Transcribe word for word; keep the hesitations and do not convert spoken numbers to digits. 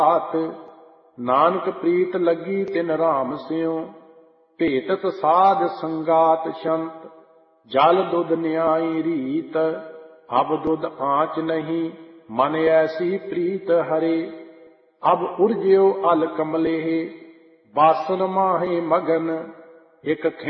बात। नानक प्रीत लगी तिन राम स्यों, भेटत साध संगात शंत। जल दुध न्यायी रीत, अब दुध आँच नहीं, मन ऐसी प्रीत हरे। अब उर्ज्यो अल कमले, बासन माहे मगन। एक